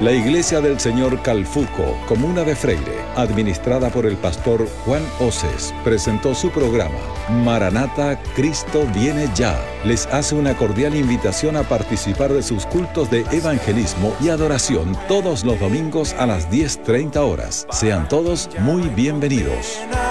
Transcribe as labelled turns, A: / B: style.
A: La Iglesia del Señor Calfuco, Comuna de Freire, administrada por el pastor Juan Oces, presentó su programa Maranata, Cristo viene ya. Les hace una cordial invitación a participar de sus cultos de evangelismo y adoración todos los domingos a las 10:30 horas. Sean todos muy bienvenidos.